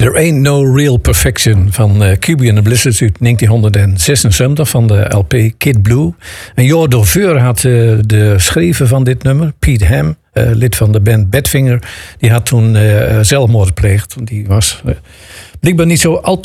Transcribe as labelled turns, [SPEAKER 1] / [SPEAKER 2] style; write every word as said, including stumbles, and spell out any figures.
[SPEAKER 1] There Ain't No Real Perfection van uh, Q B and the Blizzards uit negentienhonderdzesenzeventig van de L P Kid Blue. En Jo Doveur had uh, de schrijver van dit nummer, Pete Ham, uh, lid van de band Badfinger, die had toen uh, zelfmoord gepleegd. Die was uh, blijkbaar niet zo al te